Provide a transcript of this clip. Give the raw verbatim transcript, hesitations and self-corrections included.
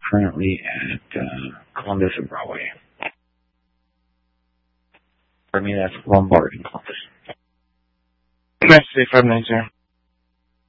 currently at uh, Columbus and Broadway. For me, that's Lombard in Columbus. Nice to see you, Fred, sir.